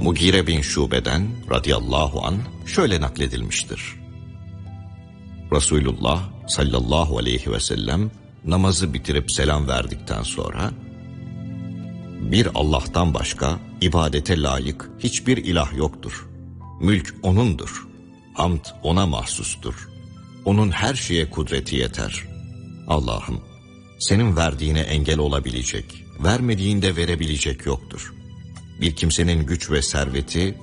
Mugire bin Şube'den radıyallahu anh şöyle nakledilmiştir. Resulullah sallallahu aleyhi ve sellem namazı bitirip selam verdikten sonra, bir Allah'tan başka ibadete layık hiçbir ilah yoktur. Mülk O'nundur. Hamd O'na mahsustur. O'nun her şeye kudreti yeter. Allah'ım, senin verdiğine engel olabilecek, vermediğinde verebilecek yoktur. Bir kimsenin güç ve serveti